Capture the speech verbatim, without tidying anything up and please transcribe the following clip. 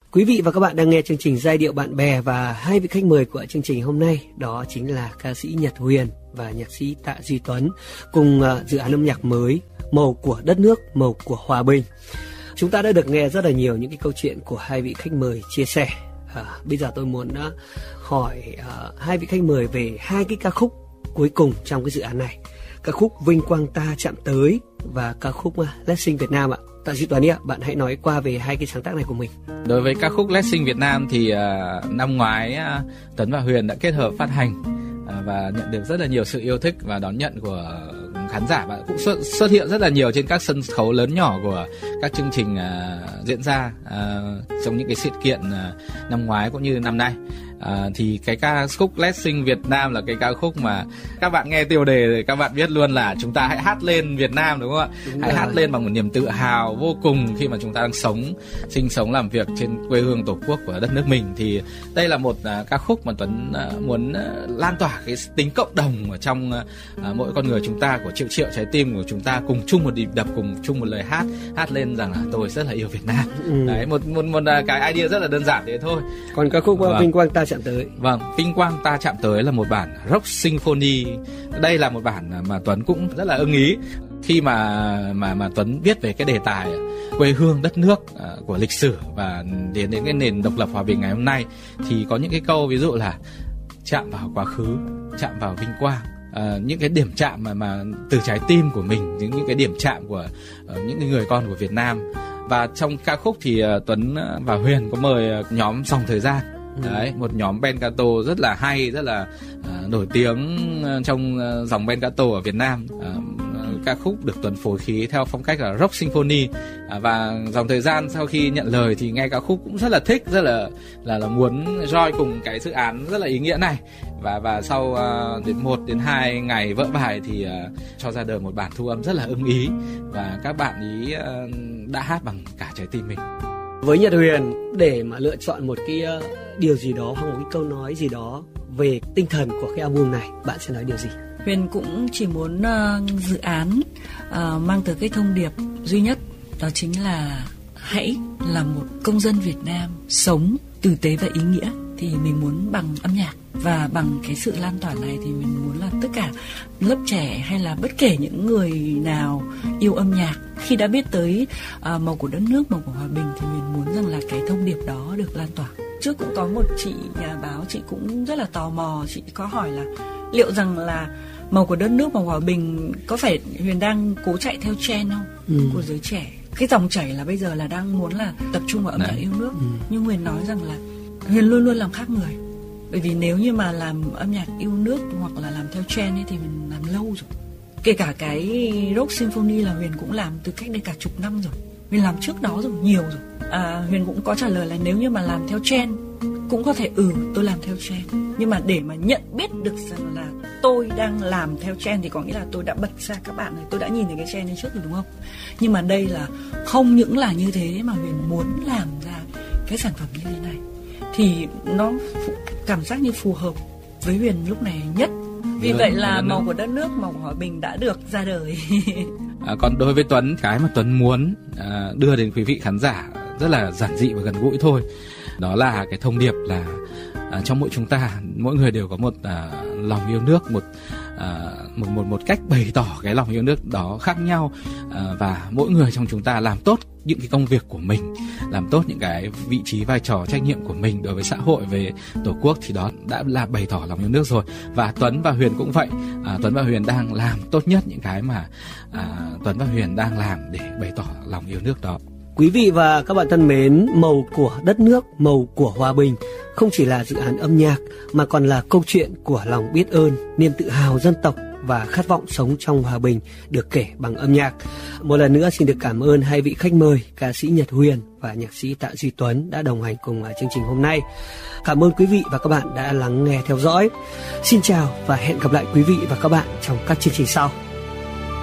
Quý vị và các bạn đang nghe chương trình Giai điệu bạn bè và hai vị khách mời của chương trình hôm nay đó chính là ca sĩ Nhật Huyền và nhạc sĩ Tạ Duy Tuấn cùng uh, dự án âm nhạc mới Màu của đất nước, màu của hòa bình. Chúng ta đã được nghe rất là nhiều những cái câu chuyện của hai vị khách mời chia sẻ. À, bây giờ tôi muốn uh, hỏi uh, hai vị khách mời về hai cái ca khúc cuối cùng trong cái dự án này. Ca khúc Vinh Quang Ta Chạm Tới và ca khúc uh, Blessing Việt Nam ạ. Tạ Duy Tuấn ạ, bạn hãy nói qua về hai cái sáng tác này của mình. Đối với ca khúc Blessing Việt Nam thì uh, năm ngoái uh, Tuấn và Huyền đã kết hợp phát hành uh, và nhận được rất là nhiều sự yêu thích và đón nhận của khán giả, và cũng xuất, xuất hiện rất là nhiều trên các sân khấu lớn nhỏ của các chương trình uh, diễn ra uh, trong những cái sự kiện uh, năm ngoái cũng như năm nay. À, thì cái ca khúc Blessing Việt Nam là cái ca khúc mà các bạn nghe tiêu đề thì các bạn biết luôn là chúng ta hãy hát lên Việt Nam, đúng không ạ? Đúng hãy rồi. Hát lên bằng một niềm tự hào vô cùng khi mà chúng ta đang sống, sinh sống, làm việc trên quê hương tổ quốc của đất nước mình. Thì đây là một uh, ca khúc mà Tuấn uh, muốn uh, lan tỏa cái tính cộng đồng ở trong uh, mỗi con người chúng ta, của triệu triệu trái tim của chúng ta, cùng chung một nhịp đập, cùng chung một lời hát, hát lên rằng là tôi rất là yêu Việt Nam. Ừ. Đấy, một một một uh, cái idea rất là đơn giản thế thôi. Còn ca khúc vâng. Vinh Quang Ta Chạm Tới. Vâng, Vinh Quang Ta Chạm Tới là một bản rock symphony. Đây là một bản mà Tuấn cũng rất là ưng ý khi mà mà mà Tuấn viết về cái đề tài quê hương đất nước uh, của lịch sử và đến đến cái nền độc lập hòa bình ngày hôm nay. Thì có những cái câu ví dụ là chạm vào quá khứ, chạm vào vinh quang. Uh, những cái điểm chạm mà mà từ trái tim của mình, những những cái điểm chạm của uh, những người con của Việt Nam. Và trong ca khúc thì uh, Tuấn và Huyền có mời uh, nhóm Dòng Thời Gian. Đấy, một nhóm Bencato rất là hay, rất là uh, nổi tiếng trong uh, dòng Bencato ở Việt Nam. Uh, ca khúc được Tuấn phối khí theo phong cách là rock symphony. Uh, và Dòng Thời Gian sau khi nhận lời thì nghe ca khúc cũng rất là thích, rất là là là muốn join cùng cái dự án rất là ý nghĩa này. Và và sau uh, đến một đến hai ngày vỡ bài thì uh, cho ra đời một bản thu âm rất là ưng ý, và các bạn ý uh, đã hát bằng cả trái tim mình. Với Nhật Huyền, để mà lựa chọn một cái uh, điều gì đó hoặc một cái câu nói gì đó về tinh thần của cái album này, bạn sẽ nói điều gì? Huyền cũng chỉ muốn uh, dự án uh, mang tới cái thông điệp duy nhất, đó chính là hãy là một công dân Việt Nam sống tử tế và ý nghĩa. Thì mình muốn bằng âm nhạc và bằng cái sự lan tỏa này thì mình muốn là tất cả lớp trẻ hay là bất kể những người nào yêu âm nhạc khi đã biết tới uh, màu của đất nước, màu của hòa bình, thì mình muốn rằng là cái thông điệp đó được lan tỏa. Trước cũng có một chị nhà báo, chị cũng rất là tò mò, chị có hỏi là liệu rằng là màu của đất nước, màu hòa bình có phải Huyền đang cố chạy theo trend không ừ. của giới trẻ? Cái dòng chảy là bây giờ là đang muốn là tập trung vào âm nhạc yêu nước, ừ. nhưng Huyền nói rằng là Huyền luôn luôn làm khác người. Bởi vì nếu như mà làm âm nhạc yêu nước hoặc là làm theo trend ấy thì mình làm lâu rồi. Kể cả cái rock symphony là Huyền cũng làm từ cách đây cả chục năm rồi. Huyền làm trước đó rồi, nhiều rồi. À, Huyền cũng có trả lời là nếu như mà làm theo trend cũng có thể ừ tôi làm theo trend. Nhưng mà để mà nhận biết được rằng là tôi đang làm theo trend thì có nghĩa là tôi đã bật ra các bạn này, tôi đã nhìn thấy cái trend này trước rồi, đúng không? Nhưng mà đây là không những là như thế mà Huyền muốn làm ra cái sản phẩm như thế này thì nó cảm giác như phù hợp với Huyền lúc này nhất. Vì vậy là màu của đất nước, màu của hòa bình đã được ra đời. à, còn đối với Tuấn, cái mà Tuấn muốn à, đưa đến quý vị khán giả rất là giản dị và gần gũi thôi. Đó là cái thông điệp là à, trong mỗi chúng ta, mỗi người đều có một à, lòng yêu nước, một à, một một một cách bày tỏ cái lòng yêu nước đó khác nhau, à, và mỗi người trong chúng ta làm tốt những cái công việc của mình, làm tốt những cái vị trí vai trò trách nhiệm của mình đối với xã hội, về tổ quốc, thì đó đã là bày tỏ lòng yêu nước rồi. Và Tuấn và Huyền cũng vậy. à, Tuấn và Huyền đang làm tốt nhất những cái mà à, Tuấn và Huyền đang làm để bày tỏ lòng yêu nước đó. Quý vị và các bạn thân mến, màu của đất nước, màu của hòa bình không chỉ là dự án âm nhạc mà còn là câu chuyện của lòng biết ơn, niềm tự hào dân tộc và khát vọng sống trong hòa bình được kể bằng âm nhạc. Một lần nữa xin được cảm ơn hai vị khách mời, ca sĩ Nhật Huyền và nhạc sĩ Tạ Duy Tuấn đã đồng hành cùng chương trình hôm nay. Cảm ơn quý vị và các bạn đã lắng nghe theo dõi. Xin chào và hẹn gặp lại quý vị và các bạn trong các chương trình sau.